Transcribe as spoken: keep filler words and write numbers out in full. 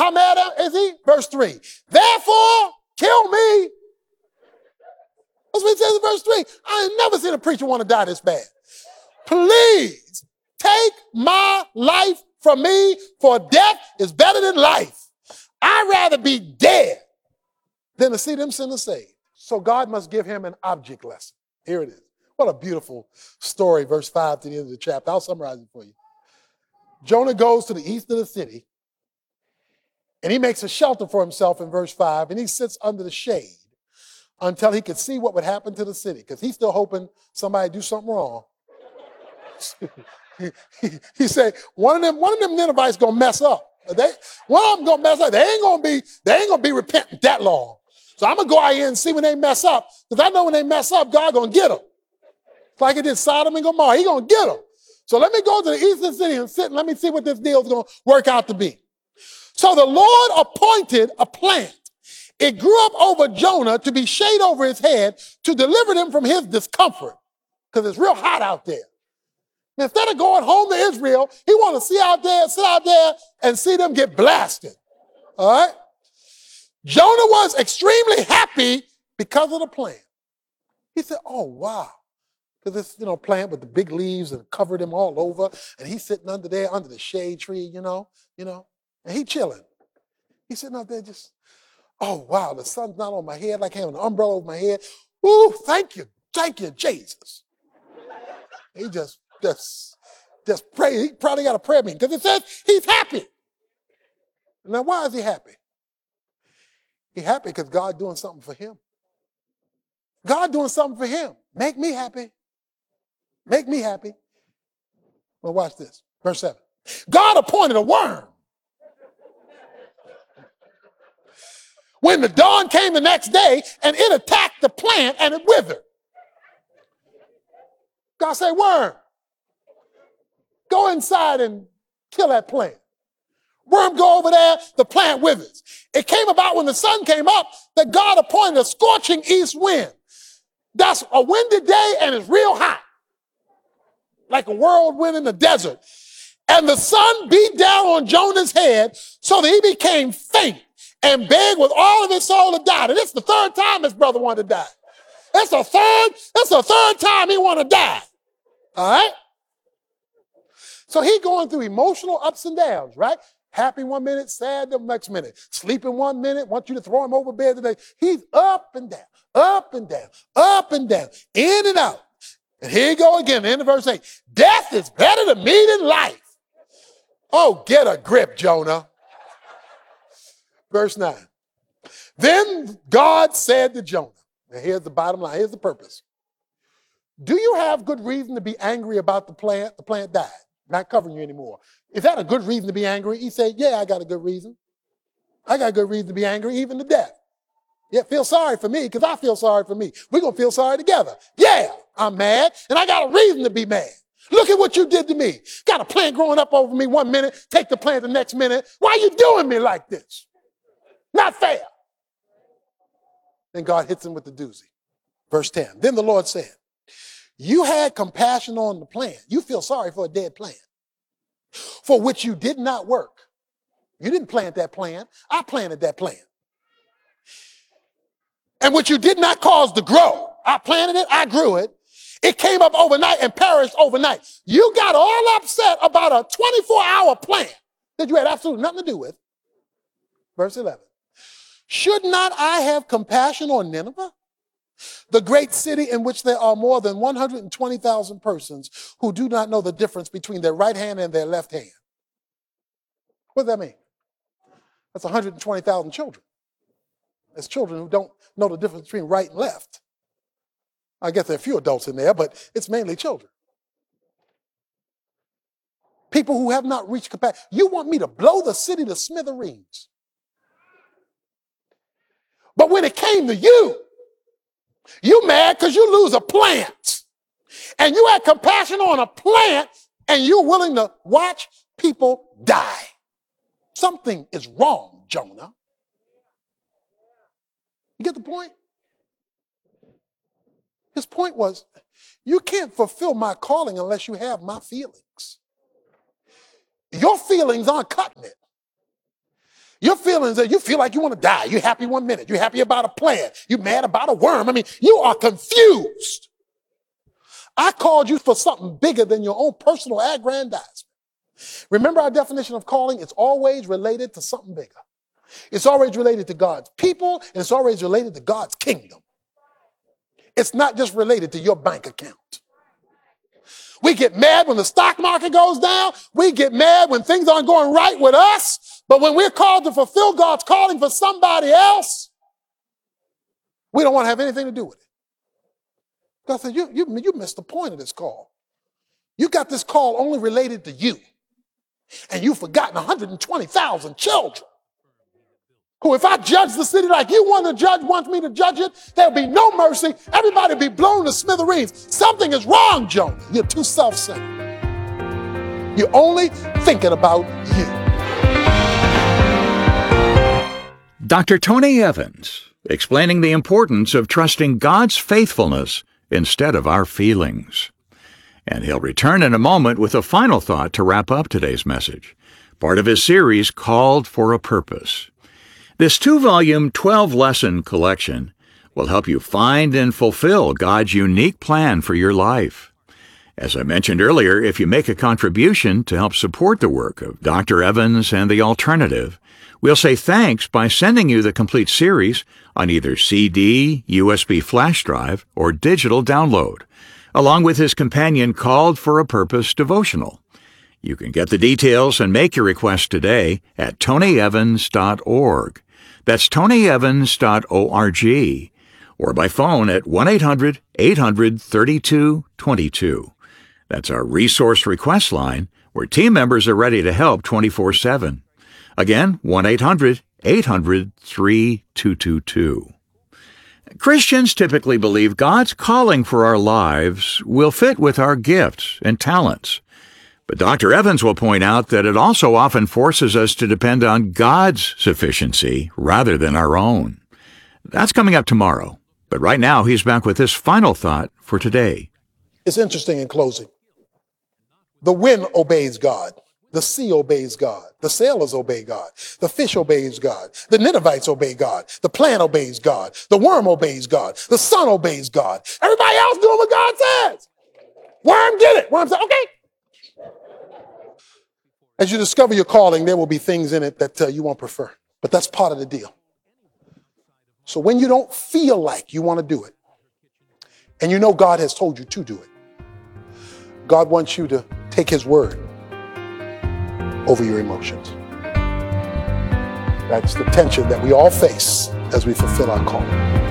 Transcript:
How mad is he? Verse three. Therefore, kill me. That's what it says in verse three. I ain't never seen a preacher want to die this bad. Please take my life from me, for death is better than life. I'd rather be dead than to see them sinners saved. So God must give him an object lesson. Here it is. What a beautiful story, verse five to the end of the chapter. I'll summarize it for you. Jonah goes to the east of the city, and he makes a shelter for himself in verse five, and he sits under the shade until he could see what would happen to the city, because he's still hoping somebody do something wrong. he, he, he said, one of them, one of them Ninevites gonna mess up. They, one of them gonna mess up. They ain't gonna be, they ain't gonna be repentant that long. So I'm gonna go out here and see when they mess up, because I know when they mess up, God gonna get them. It's like it did Sodom and Gomorrah. He gonna get them. So let me go to the eastern city and sit and let me see what this deal is gonna work out to be. So the Lord appointed a plant. It grew up over Jonah to be shade over his head to deliver him from his discomfort, because it's real hot out there. Instead of going home to Israel, he want to see out there, sit out there and see them get blasted. All right? Jonah was extremely happy because of the plant. He said, oh, wow. Because this, you know, plant with the big leaves and covered him all over. And he's sitting under there, under the shade tree, you know, you know, and he chilling. He's sitting out there just, oh, wow, the sun's not on my head like having an umbrella over my head. Ooh, thank you. Thank you, Jesus. He just, just, just pray. He probably got a prayer meeting because it says he's happy. Now, why is he happy? He's happy because God's doing something for him. God doing something for him. Make me happy. Make me happy. Well, watch this. Verse seven. God appointed a worm. When the dawn came the next day, and it attacked the plant and it withered. God said, worm, go inside and kill that plant. Worm go over there, the plant withers. It came about when the sun came up that God appointed a scorching east wind. That's a windy day and it's real hot, like a whirlwind in the desert. And the sun beat down on Jonah's head so that he became faint and begged with all of his soul to die. And it's the third time his brother wanted to die. That's the third, that's the third time he wanted to die. All right? So he going through emotional ups and downs, right? Happy one minute, sad the next minute. Sleeping one minute, want you to throw him over bed today. He's up and down, up and down, up and down, in and out. And here you go again, end of verse eight. Death is better to me than life. Oh, get a grip, Jonah. Verse nine. Then God said to Jonah, and here's the bottom line, here's the purpose. Do you have good reason to be angry about the plant? The plant died, not covering you anymore. Is that a good reason to be angry? He said, yeah, I got a good reason. I got a good reason to be angry, even to death. Yeah, feel sorry for me, because I feel sorry for me. We're going to feel sorry together. Yeah, I'm mad, and I got a reason to be mad. Look at what you did to me. Got a plant growing up over me one minute, take the plant the next minute. Why are you doing me like this? Not fair. Then God hits him with the doozy. Verse ten. Then the Lord said, you had compassion on the plant. You feel sorry for a dead plant, for which you did not work. You didn't plant that plant. I planted that plant. And which you did not cause to grow. I planted it. I grew it. It came up overnight and perished overnight. You got all upset about a twenty-four hour plant that you had absolutely nothing to do with. Verse eleven. Should not I have compassion on Nineveh, the great city in which there are more than one hundred twenty thousand persons who do not know the difference between their right hand and their left hand? What does that mean? That's one hundred twenty thousand children. There's children who don't know the difference between right and left. I guess there are a few adults in there, but it's mainly children. People who have not reached capacity. You want me to blow the city to smithereens. But when it came to you, you mad because you lose a plant. And you had compassion on a plant and you're willing to watch people die. Something is wrong, Jonah. You get the point? His point was, you can't fulfill my calling unless you have my feelings. Your feelings aren't cutting it. Your feelings that you feel like you want to die. You're happy one minute. You're happy about a plan. You're mad about a worm. I mean, you are confused. I called you for something bigger than your own personal aggrandizement. Remember our definition of calling? It's always related to something bigger. It's always related to God's people, and it's always related to God's kingdom. It's not just related to your bank account. We get mad when the stock market goes down. We get mad when things aren't going right with us. But when we're called to fulfill God's calling for somebody else, we don't want to have anything to do with it. God said, you, you, you missed the point of this call. You got this call only related to you. And you've forgotten one hundred twenty thousand children who, if I judge the city like you want to judge, wants me to judge it, there'll be no mercy. Everybody will be blown to smithereens. Something is wrong, Jonah. You're too self-centered. You're only thinking about you. Doctor Tony Evans, explaining the importance of trusting God's faithfulness instead of our feelings. And he'll return in a moment with a final thought to wrap up today's message, part of his series Called for a Purpose. This two-volume, twelve-lesson collection will help you find and fulfill God's unique plan for your life. As I mentioned earlier, if you make a contribution to help support the work of Doctor Evans and The Alternative, we'll say thanks by sending you the complete series on either C D, U S B flash drive, or digital download, along with his companion Called for a Purpose devotional. You can get the details and make your request today at tony evans dot org. That's tony evans dot org, or by phone at one eight hundred eight hundred thirty-two twenty-two. That's our resource request line, where team members are ready to help twenty-four seven. Again, one eight hundred eight hundred thirty-two twenty-two. Christians typically believe God's calling for our lives will fit with our gifts and talents. But Doctor Evans will point out that it also often forces us to depend on God's sufficiency rather than our own. That's coming up tomorrow. But right now, he's back with this final thought for today. It's interesting in closing. The wind obeys God. The sea obeys God. The sailors obey God. The fish obeys God. The Ninevites obey God. The plant obeys God. The worm obeys God. The sun obeys God. Everybody else doing what God says. Worm did it. Worm said, okay. As you discover your calling, there will be things in it that uh, you won't prefer. But that's part of the deal. So when you don't feel like you want to do it, and you know God has told you to do it, God wants you to take his word over your emotions. That's the tension that we all face as we fulfill our calling.